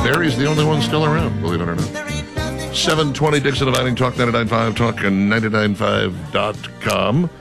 Terry's the only one still around, believe it or not. 720 Dixon Dividing Talk 99.5, Talk and 99.5.com.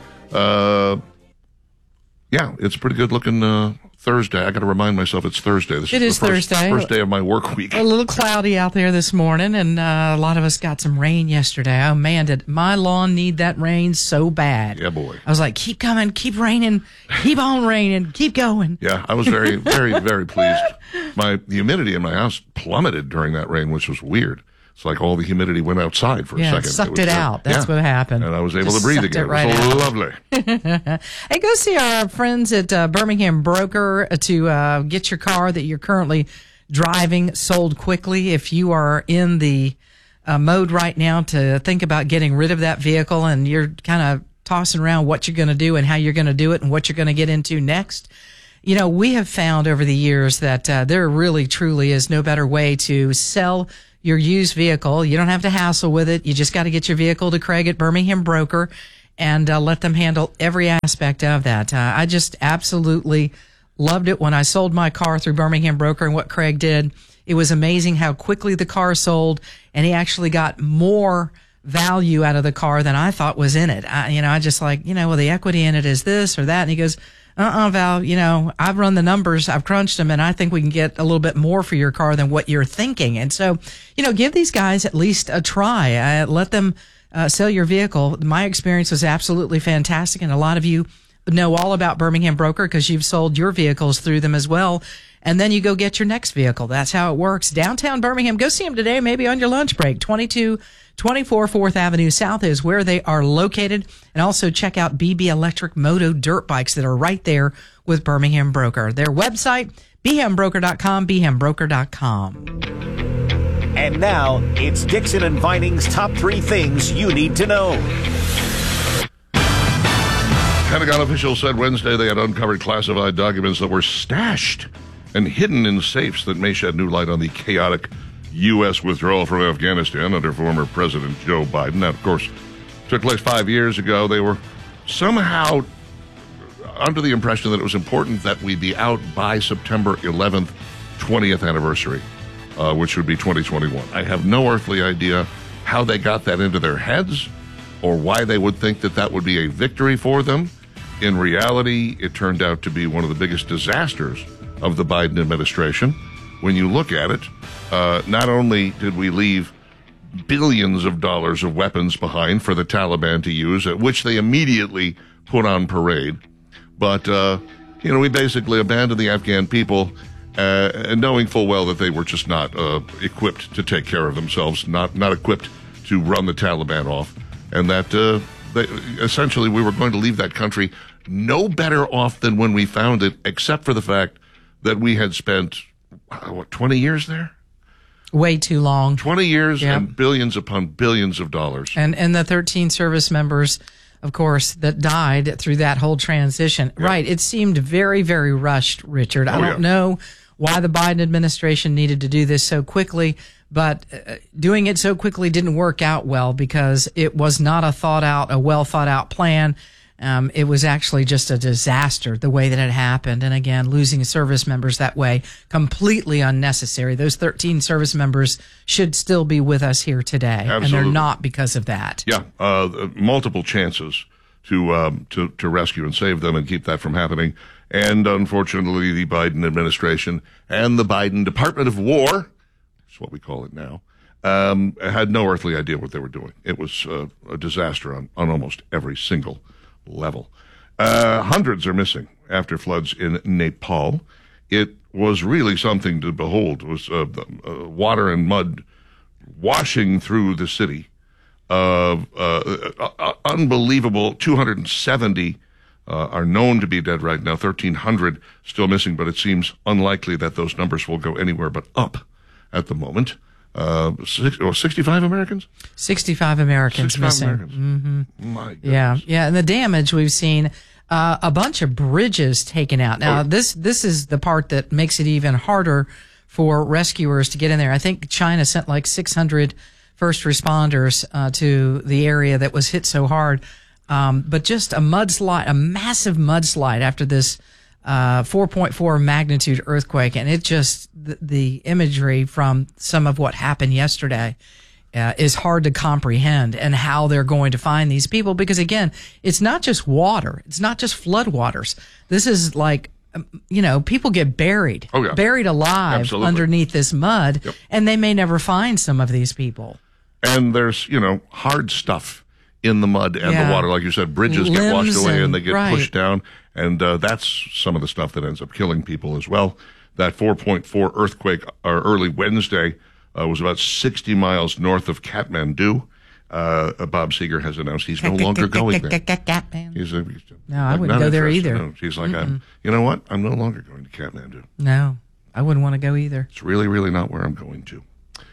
Yeah, it's a pretty good looking Thursday. I got to remind myself it's Thursday. This is the Thursday. First day of my work week. A little cloudy out there this morning, and a lot of us got some rain yesterday. Oh, man, did my lawn need that rain so bad. Yeah, boy. I was like, keep coming, keep raining, keep on raining, keep going. Yeah, I was very, very, very pleased. The humidity in my house plummeted during that rain, which was weird. It's like all the humidity went outside for a second. Sucked it out. That's what happened. And I was able to breathe again. It was lovely. Hey, go see our friends at Birmingham Broker to get your car that you're currently driving sold quickly. If you are in the mode right now to think about getting rid of that vehicle and you're kind of tossing around what you're going to do and how you're going to do it and what you're going to get into next, you know, we have found over the years that there really, truly is no better way to sell your used vehicle. You don't have to hassle with it. You just got to get your vehicle to Craig at Birmingham Broker and let them handle every aspect of that. I just absolutely loved it when I sold my car through Birmingham Broker and what Craig did. It was amazing how quickly the car sold, and he actually got more value out of the car than I thought was in it. I just like, well, the equity in it is this or that. And he goes, Val, I've run the numbers, I've crunched them, and I think we can get a little bit more for your car than what you're thinking. And so, give these guys at least a try. Let them sell your vehicle. My experience was absolutely fantastic, and a lot of you know all about Birmingham Broker because you've sold your vehicles through them as well. And then you go get your next vehicle. That's how it works. Downtown Birmingham, go see them today, maybe on your lunch break. 2224 4th Avenue South is where they are located. And also check out BB Electric Moto dirt bikes that are right there with Birmingham Broker. Their website, bhambroker.com, bhambroker.com. And now, it's Dixon and Vining's top 3 things you need to know. Pentagon officials said Wednesday they had uncovered classified documents that were stashed and hidden in safes that may shed new light on the chaotic U.S. withdrawal from Afghanistan under former President Joe Biden. That, of course, took place 5 years ago. They were somehow under the impression that it was important that we be out by September 11th, 20th anniversary, which would be 2021. I have no earthly idea how they got that into their heads or why they would think that that would be a victory for them. In reality, it turned out to be one of the biggest disasters of the Biden administration. When you look at it, not only did we leave billions of dollars of weapons behind for the Taliban to use, which they immediately put on parade, but, we basically abandoned the Afghan people, and knowing full well that they were just not equipped to take care of themselves, not equipped to run the Taliban off, and that essentially we were going to leave that country no better off than when we found it, except for the fact that we had spent, 20 years there? Way too long. 20 years and billions upon billions of dollars. And the 13 service members, of course, that died through that whole transition. Yep. Right. It seemed very, very rushed, Richard. I don't know why the Biden administration needed to do this so quickly, but doing it so quickly didn't work out well because it was not a well thought out plan. It was actually just a disaster the way that it happened. And again, losing service members that way, completely unnecessary. Those 13 service members should still be with us here today. Absolutely. And they're not because of that. Yeah. Multiple chances to rescue and save them and keep that from happening. And unfortunately, the Biden administration and the Biden Department of War, that's what we call it now, had no earthly idea what they were doing. It was a disaster on almost every single level. Hundreds are missing after floods in Nepal. It was really something to behold. It was water and mud washing through the city. Unbelievable. 270 are known to be dead right now. 1,300 still missing, but it seems unlikely that those numbers will go anywhere but up at the moment. 65 Americans? 65 Americans 65 missing. Americans. Mm-hmm. My goodness. Yeah. And the damage we've seen, a bunch of bridges taken out. Now, this is the part that makes it even harder for rescuers to get in there. I think China sent like 600 first responders to the area that was hit so hard. But just a massive mudslide after this 4.4 magnitude earthquake, and it just the imagery from some of what happened yesterday is hard to comprehend, and how they're going to find these people. Because again, it's not just water. It's not just floodwaters. This is like, people get buried, buried alive Absolutely. underneath this mud, Yep. and they may never find some of these people. And there's, hard stuff in the mud and the water. Like you said, bridges get washed Limbs away and they get right. pushed down. And that's some of the stuff that ends up killing people as well. That 4.4 earthquake early Wednesday was about 60 miles north of Kathmandu. Bob Seger has announced he's no longer going there. No, I wouldn't go there either. No, she's like, you know what? I'm no longer going to Kathmandu. No, I wouldn't want to go either. It's really, really not where I'm going to.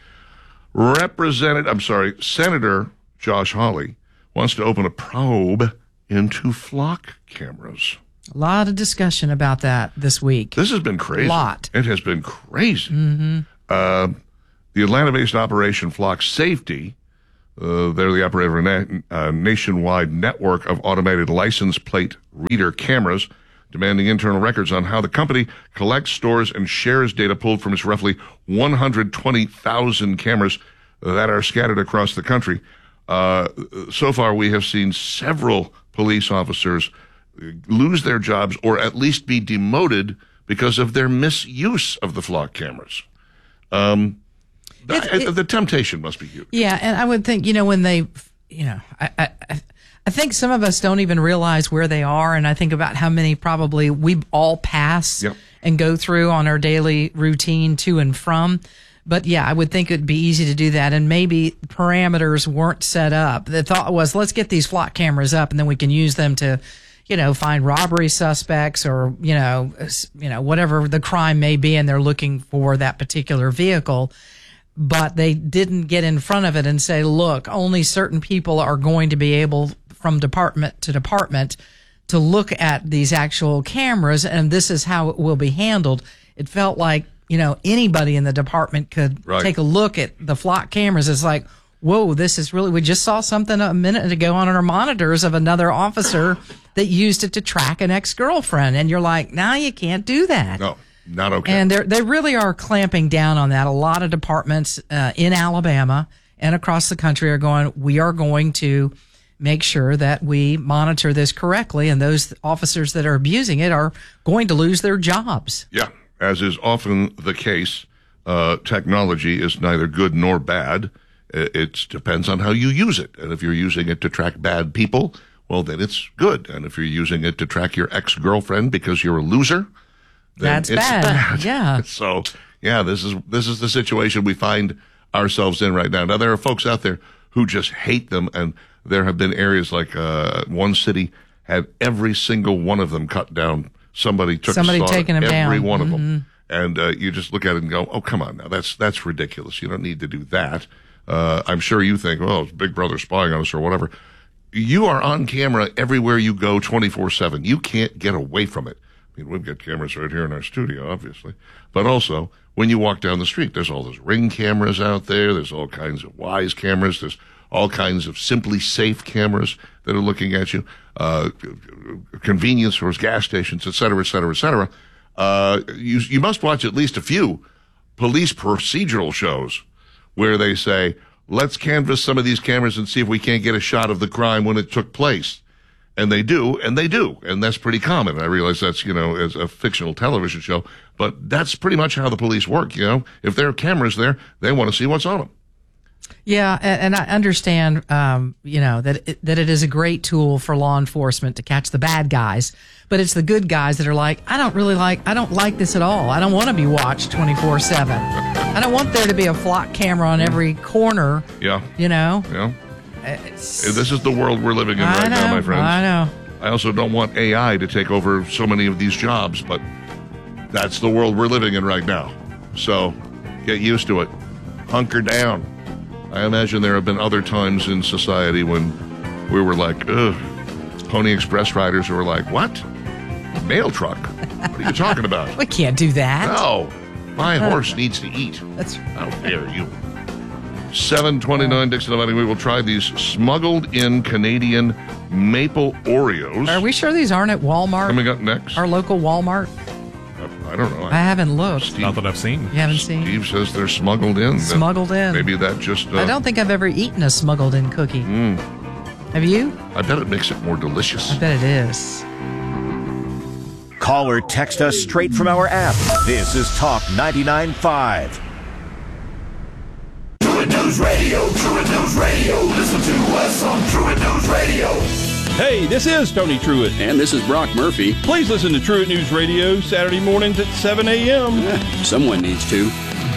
Senator Josh Hawley wants to open a probe into flock cameras. A lot of discussion about that this week. This has been crazy. A lot. It has been crazy. The Atlanta-based Operation Flock Safety, they're the operator of a nationwide network of automated license plate reader cameras, demanding internal records on how the company collects, stores, and shares data pulled from its roughly 120,000 cameras that are scattered across the country. So far, we have seen several police officers lose their jobs or at least be demoted because of their misuse of the flock cameras. The temptation must be huge. Yeah, and I would think, when they, I think some of us don't even realize where they are, and I think about how many probably we all pass and go through on our daily routine to and from. But yeah, I would think it'd be easy to do that, and maybe parameters weren't set up. The thought was, let's get these flock cameras up, and then we can use them to, find robbery suspects or, whatever the crime may be, and they're looking for that particular vehicle. But they didn't get in front of it and say, look, only certain people are going to be able, from department to department, to look at these actual cameras, and this is how it will be handled. It felt like, anybody in the department could take a look at the flock cameras. It's like, whoa, this is really, we just saw something a minute ago on our monitors of another officer that used it to track an ex-girlfriend. And you're like, nah, you can't do that. No, not okay. And they really are clamping down on that. A lot of departments in Alabama and across the country are going, we are going to make sure that we monitor this correctly, and those officers that are abusing it are going to lose their jobs. Yeah, as is often the case, technology is neither good nor bad. It depends on how you use it. And if you're using it to track bad people, well, then it's good. And if you're using it to track your ex-girlfriend because you're a loser, then that's it's bad. Yeah. So, yeah, this is the situation we find ourselves in right now. Now, there are folks out there who just hate them, and there have been areas like one city had every single one of them cut down. Somebody taking them down. Every one of them. And you just look at it and go, oh, come on now. That's ridiculous. You don't need to do that. I'm sure you think, well, it's Big Brother spying on us or whatever. You are on camera everywhere you go 24/7. You can't get away from it. I mean, we've got cameras right here in our studio, obviously. But also, when you walk down the street, there's all those Ring cameras out there. There's all kinds of Wise cameras. There's all kinds of Simply Safe cameras that are looking at you. Convenience stores, gas stations, et cetera, et cetera, et cetera. You must watch at least a few police procedural shows where they say, let's canvass some of these cameras and see if we can't get a shot of the crime when it took place. And they do. And that's pretty common. I realize that's, as a fictional television show, but that's pretty much how the police work, If there are cameras there, they want to see what's on them. Yeah, and I understand, that it is a great tool for law enforcement to catch the bad guys, but it's the good guys that are like, I don't like this at all. I don't want to be watched 24/7. I don't want there to be a flock camera on every corner. Yeah. Yeah. This is the world we're living in right now, my friends. I know. I also don't want AI to take over so many of these jobs, but that's the world we're living in right now. So get used to it. Hunker down. I imagine there have been other times in society when we were like, ugh, Pony Express riders who were like, what? Mail truck? What are you talking about? We can't do that. No. My horse needs to eat. How dare you? 7:29 Dixon Dividing. We will try these smuggled in Canadian maple Oreos. Are we sure these aren't at Walmart? Coming up next. Our local Walmart? I don't know. I haven't looked. Not that I've seen. You haven't seen? Steve says they're smuggled in. Smuggled in. Maybe that just... I don't think I've ever eaten a smuggled in cookie. Have you? I bet it makes it more delicious. I bet it is. Call or text us straight from our app. This is Talk 99.5. Truett News Radio, Truett News Radio. Listen to us on Truett News Radio. Hey, this is Tony Truett. And this is Brock Murphy. Please listen to Truett News Radio Saturday mornings at 7 a.m. Someone needs to.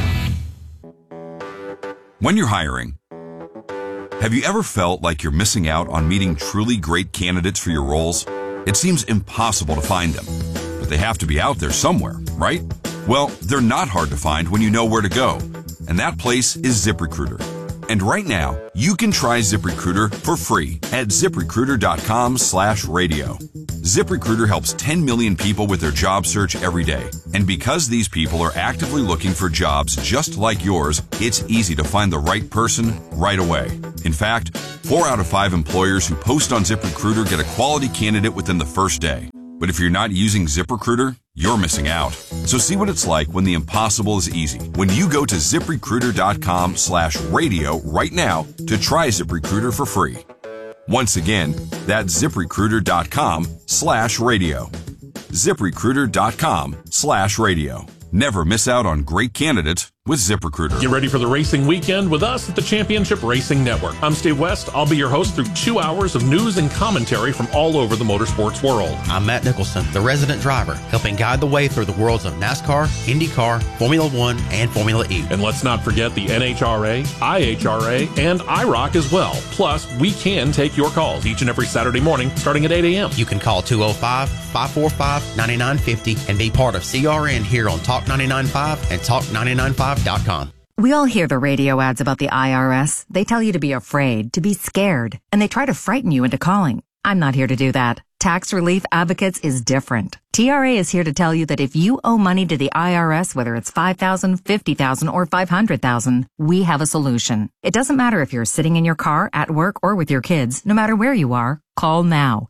When you're hiring, have you ever felt like you're missing out on meeting truly great candidates for your roles? It seems impossible to find them, but they have to be out there somewhere, right? Well, they're not hard to find when you know where to go, and that place is ZipRecruiter. And right now, you can try ZipRecruiter for free at ZipRecruiter.com/radio. ZipRecruiter helps 10 million people with their job search every day. And because these people are actively looking for jobs just like yours, it's easy to find the right person right away. In fact, 4 out of 5 employers who post on ZipRecruiter get a quality candidate within the first day. But if you're not using ZipRecruiter, you're missing out. So see what it's like when the impossible is easy. When you go to ZipRecruiter.com/radio right now to try ZipRecruiter for free. Once again, that's ZipRecruiter.com/radio. ZipRecruiter.com/radio. Never miss out on great candidates with ZipRecruiter. Get ready for the racing weekend with us at the Championship Racing Network. I'm Steve West. I'll be your host through 2 hours of news and commentary from all over the motorsports world. I'm Matt Nicholson, the resident driver, helping guide the way through the worlds of NASCAR, IndyCar, Formula One, and Formula E. And let's not forget the NHRA, IHRA, and IROC as well. Plus, we can take your calls each and every Saturday morning starting at 8 a.m. You can call 205-545-9950 and be part of CRN here on Talk 99.5 and Talk995.com. We all hear the radio ads about the IRS. They tell you to be afraid, to be scared, and they try to frighten you into calling. I'm not here to do that. Tax Relief Advocates is different. TRA is here to tell you that if you owe money to the IRS, whether it's $5,000, $50,000, or $500,000, we have a solution. It doesn't matter if you're sitting in your car, at work, or with your kids. No matter where you are, call now.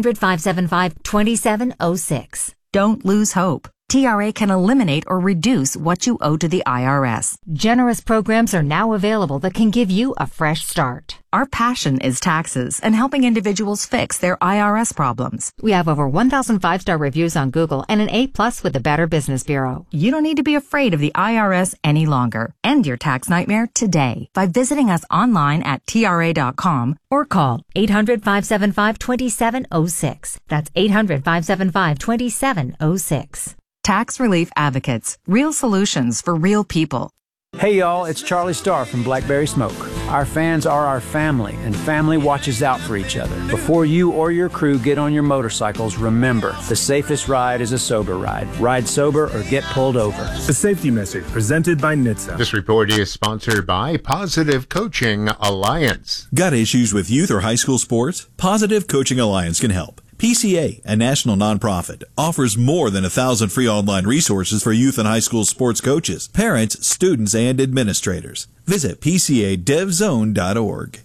800-575-2706. Don't lose hope. TRA can eliminate or reduce what you owe to the IRS. Generous programs are now available that can give you a fresh start. Our passion is taxes and helping individuals fix their IRS problems. We have over 1,000 5-star reviews on Google and an A+ with the Better Business Bureau. You don't need to be afraid of the IRS any longer. End your tax nightmare today by visiting us online at TRA.com or call 800-575-2706. That's 800-575-2706. Tax Relief Advocates. Real solutions for real people. Hey y'all, it's Charlie Starr from Blackberry Smoke. Our fans are our family, and family watches out for each other. Before you or your crew get on your motorcycles, remember, the safest ride is a sober ride. Ride sober or get pulled over. A safety message presented by NHTSA. This report is sponsored by Positive Coaching Alliance. Got issues with youth or high school sports? Positive Coaching Alliance can help. PCA, a national nonprofit, offers more than 1,000 free online resources for youth and high school sports coaches, parents, students, and administrators. Visit PCADevZone.org.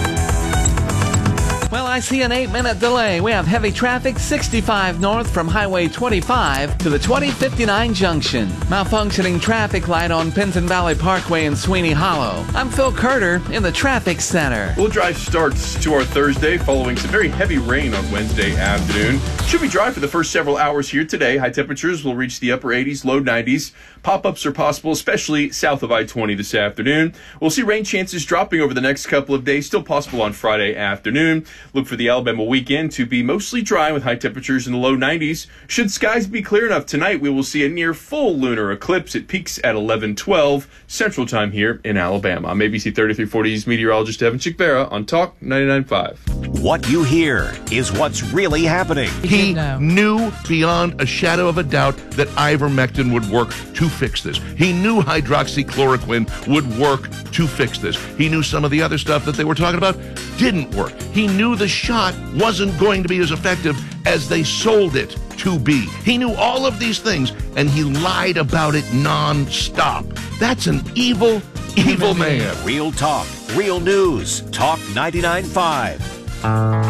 Well, I see an 8-minute delay. We have heavy traffic 65 north from Highway 25 to the 2059 junction. Malfunctioning traffic light on Pinton Valley Parkway in Sweeney Hollow. I'm Phil Carter in the traffic center. Well, drive starts to our Thursday following some very heavy rain on Wednesday afternoon. Should be dry for the first several hours here today. High temperatures will reach the upper 80s, low 90s. Pop-ups are possible, especially south of I-20 this afternoon. We'll see rain chances dropping over the next couple of days, still possible on Friday afternoon. Look for the Alabama weekend to be mostly dry with high temperatures in the low 90s. Should skies be clear enough tonight, we will see a near full lunar eclipse. It peaks at 11:12 Central Time here in Alabama. I'm ABC 3340's meteorologist Evan Chickvera on Talk 99.5. What you hear is what's really happening. He knew beyond a shadow of a doubt that ivermectin would work to fix this. He knew hydroxychloroquine would work to fix this. He knew some of the other stuff that they were talking about didn't work. He knew the shot wasn't going to be as effective as they sold it to be. He knew all of these things, and he lied about it nonstop. That's an evil, evil man. Real talk, real news. Talk 99.5.